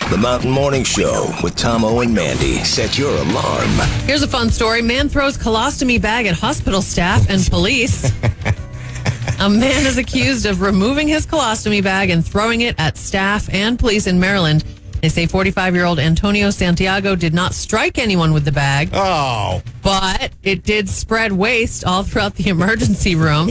The Mountain Morning Show with Tomo and Mandy. Set your alarm. Here's a fun story. Man throws colostomy bag at hospital staff and police. A man is accused of removing his colostomy bag and throwing it at staff and police in Maryland. They say 45-year-old Antonio Santiago did not strike anyone with the bag. Oh. But it did spread waste all throughout the emergency room.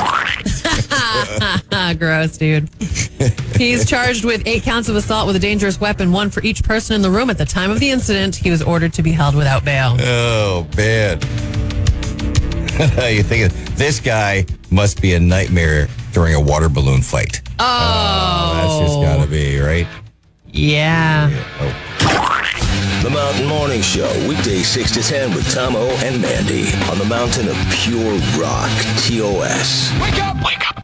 Gross, dude. He's charged with 8 counts of assault with a dangerous weapon, 1 for each person in the room. At the time of the incident, he was ordered to be held without bail. Oh, man. You think this guy must be a nightmare during a water balloon fight. Oh. That's just got to be, right? Yeah. The Mountain Morning Show, weekdays 6 to 10 with Tomo and Mandy on the mountain of pure rock, TOS. Wake up! Wake up!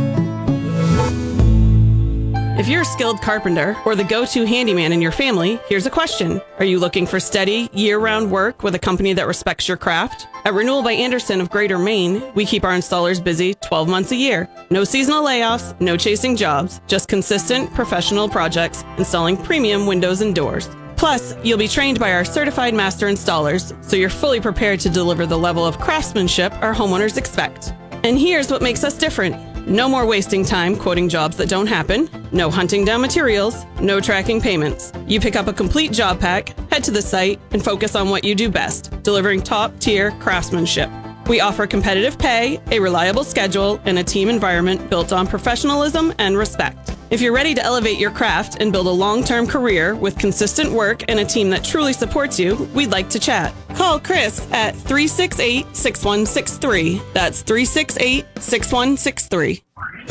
If you're a skilled carpenter or the go-to handyman in your family, here's a question. Are you looking for steady, year-round work with a company that respects your craft? At Renewal by Anderson of Greater Maine, we keep our installers busy 12 months a year. No seasonal layoffs, no chasing jobs, just consistent, professional projects installing premium windows and doors. Plus, you'll be trained by our certified master installers, so you're fully prepared to deliver the level of craftsmanship our homeowners expect. And here's what makes us different. No more wasting time quoting jobs that don't happen, no hunting down materials, no tracking payments. You pick up a complete job pack, head to the site, and focus on what you do best, delivering top-tier craftsmanship. We offer competitive pay, a reliable schedule, and a team environment built on professionalism and respect. If you're ready to elevate your craft and build a long-term career with consistent work and a team that truly supports you, we'd like to chat. Call Chris at 368-6163. That's 368-6163.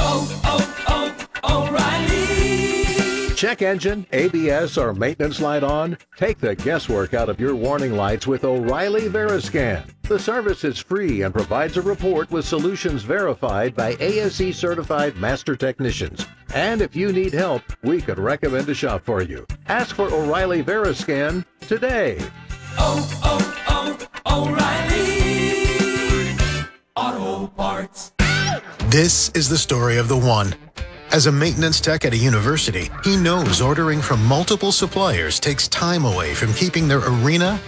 O'Reilly! Check engine, ABS, or maintenance light on? Take the guesswork out of your warning lights with O'Reilly Veriscan. The service is free and provides a report with solutions verified by ASE certified master technicians. And if you need help, we could recommend a shop for you. Ask for O'Reilly Veriscan today. O'Reilly Auto Parts. This is the story of the one. As a maintenance tech at a university, he knows ordering from multiple suppliers takes time away from keeping their arena